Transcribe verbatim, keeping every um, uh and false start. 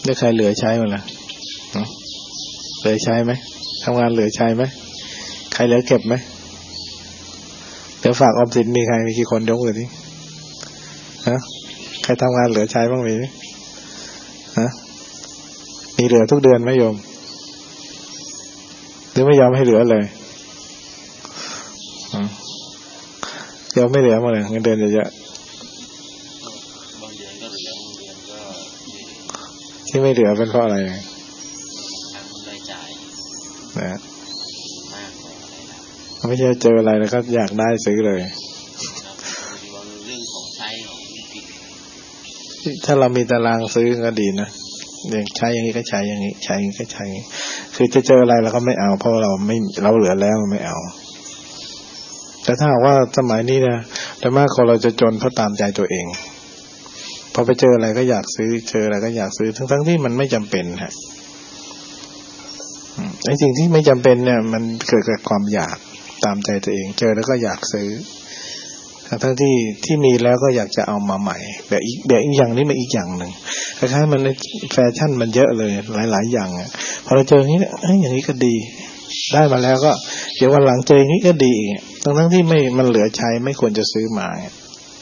ได้ใครเหลือใช้มั้งล่ะเหลือใช้ไหมทำงานเหลือใช้ไหมใครเหลือเก็บไหมเดี๋ยวฝากออมสินมีใครมีกี่คนยกมือดิฮะใครทำงานเหลือใช้บ้างมีฮะมีเหลือทุกเดือนไหมโยมหรือไม่ยอมให้เหลือเลยยอมไม่เหลือมาเลยเงินเดือนเยอะๆบางเดือนก็เหลือบางเดือนก็ที่ไม่เหลือเป็นเพราะอะไรทางรายจ่ายนะมากเลยไม่ใช่เจออะไรแล้วก็อยากได้ซื้อเลยเรื่องของใช้ของถ้าเรามีตารางซื้อก็ดีนะอย่างใช้อย่างนี้ก็ใช้อย่างนี้ใช้อย่างนี้ก็ใช้คือจะเจออะไรเราก็ไม่เอาเพราะเราไม่เราเหลือแล้วไม่เอาแต่ถ้าว่าสมัยนี้นะแต่มากคนเราจะจนเพราะตามใจตัวเองพอไปเจออะไรก็อยากซื้อเจออะไรก็อยากซื้อทั้งๆที่มันไม่จำเป็นฮะไอ้สิ่งที่ไม่จำเป็นเนี่ยมันเกิดจากความอยากตามใจตัวเองเจอแล้วก็อยากซื้อทั้งที่ที่มีแล้วก็อยากจะเอามาใหม่แบบอีกแบบอีกอย่างนี้มาอีกอย่างหนึ่งคล้ายๆมันแฟชั่นมันเยอะเลยหลายๆอย่างอ่ะพอเราเจออย่างนี้เอ้ยอย่างนี้ก็ดีได้มาแล้วก็เดี๋ยววันหลังเจออย่างนี้ก็ดีทั้งๆที่ไม่มันเหลือใช้ไม่ควรจะซื้อมา